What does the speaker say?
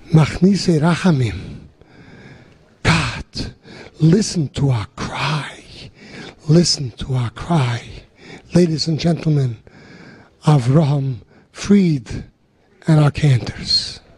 Machnise Rachamim. God, listen to our cry. Listen to our cry. Ladies and gentlemen, Avraham Fried and our cantors.